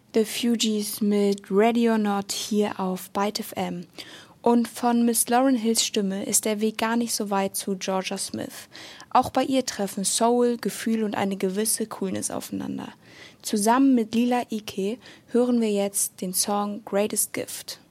The Fugees mit Ready or Not hier auf Byte FM. Und von Miss Lauryn Hills Stimme ist der Weg gar nicht so weit zu Georgia Smith. Auch bei ihr treffen Soul, Gefühl und eine gewisse Coolness aufeinander. Zusammen mit Lila Ike hören wir jetzt den Song Greatest Gift.